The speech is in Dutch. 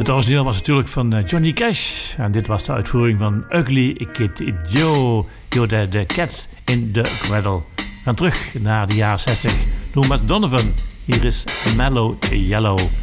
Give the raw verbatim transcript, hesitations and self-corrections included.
Het origineel was natuurlijk van Johnny Cash. En dit was de uitvoering van Ugly Kid Joe. Yo, de, de Cats in the Cradle. We gaan terug naar de jaren zestig. Door Matt Donovan. Hier is Mellow Yellow.